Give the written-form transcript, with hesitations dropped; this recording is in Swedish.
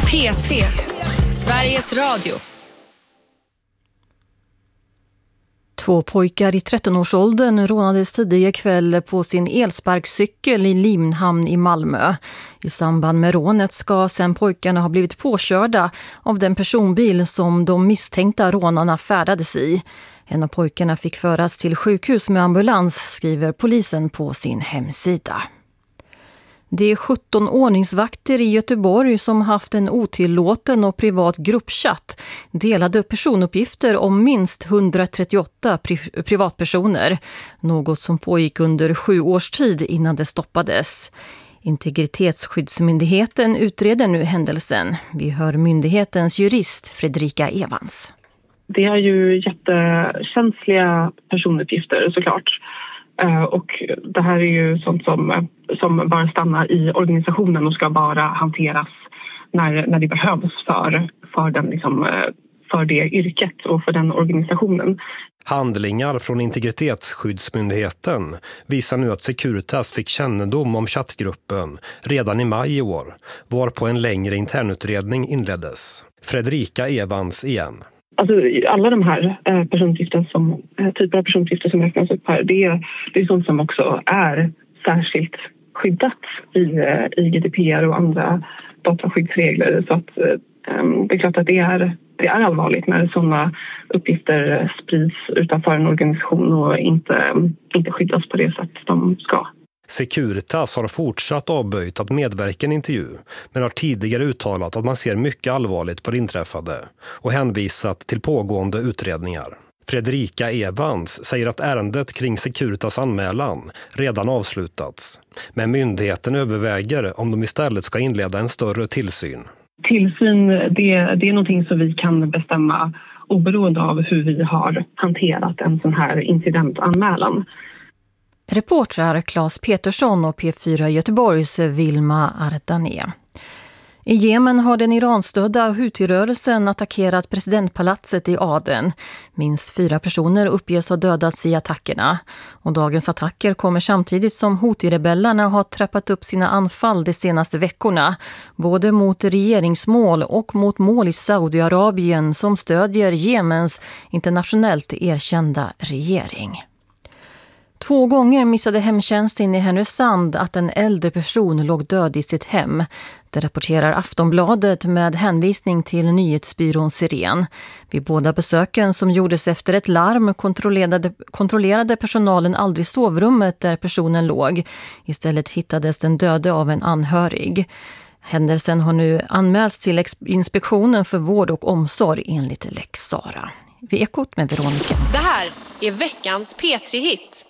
P3, Sveriges Radio. 2 pojkar i 13-årsåldern rånades tidigare kväll på sin elsparkcykel i Limhamn i Malmö. I samband med rånet ska sen pojkarna ha blivit påkörda av den personbil som de misstänkta rånarna färdades i. En av pojkarna fick föras till sjukhus med ambulans, skriver polisen på sin hemsida. Det är 17 ordningsvakter i Göteborg som haft en otillåten och privat gruppchatt delade personuppgifter om minst 138 privatpersoner. Något som pågick under 7 års tid innan det stoppades. Integritetsskyddsmyndigheten utreder nu händelsen. Vi hör myndighetens jurist Fredrika Evans. Det är ju jättekänsliga personuppgifter såklart. Och det här är ju sånt som bör stanna i organisationen och ska bara hanteras när det behövs för det yrket och för den organisationen. Handlingar från Integritetsskyddsmyndigheten visar nu att Securitas fick kännedom om chattgruppen redan i maj i år, varpå en längre internutredning inleddes. Fredrika Evans igen. Alltså, alla de här typer av personuppgifter som räknas upp här, det är sånt som också är särskilt skyddat i GDPR och andra dataskyddsregler. Så att det är klart att det är allvarligt när sådana uppgifter sprids utanför en organisation och inte skyddas på det sätt de ska. Securitas har fortsatt avböjt att medverka i en intervju, men har tidigare uttalat att man ser mycket allvarligt på det inträffade och hänvisat till pågående utredningar. Fredrika Evans säger att ärendet kring Securitas anmälan redan avslutats, men myndigheten överväger om de istället ska inleda en större tillsyn. Tillsyn, det är någonting som vi kan bestämma oberoende av hur vi har hanterat en sån här incidentanmälan. Reportrar Claes Petersson och P4 Göteborgs Vilma Ardané. I Jemen har den Iranstödda Houthi-rörelsen attackerat presidentpalatset i Aden. Minst 4 personer uppges ha dödats i attackerna. Och dagens attacker kommer samtidigt som Houthi-rebellerna har trappat upp sina anfall de senaste veckorna. Både mot regeringsmål och mot mål i Saudiarabien som stödjer Jemens internationellt erkända regering. 2 gånger missade hemtjänsten i Härnösand att en äldre person låg död i sitt hem. Det rapporterar Aftonbladet med hänvisning till nyhetsbyrån Siren. Vid båda besöken som gjordes efter ett larm kontrollerade personalen aldrig sovrummet där personen låg. Istället hittades den döde av en anhörig. Händelsen har nu anmälts till Inspektionen för vård och omsorg enligt Lex Sara. Vid Ekot med Veronica. Det här är veckans P3-hit.